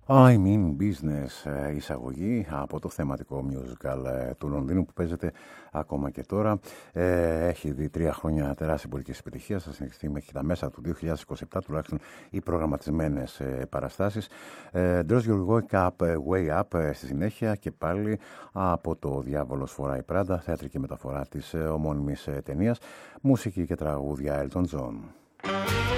I mean business, εισαγωγή από το θεματικό musical του Λονδίνου που παίζεται ακόμα και τώρα. Έχει δει 3 χρόνια τεράστια πολιτική επιτυχία, θα συνεχιστεί μέχρι τα μέσα του 2027 τουλάχιστον οι προγραμματισμένες παραστάσεις. Draws Your Wake Up, Way Up στη συνέχεια και πάλι από το Διάβολος φοράει Πράντα, θεατρική μεταφορά της ομώνυμης ταινίας, μουσική και τραγούδια Elton John.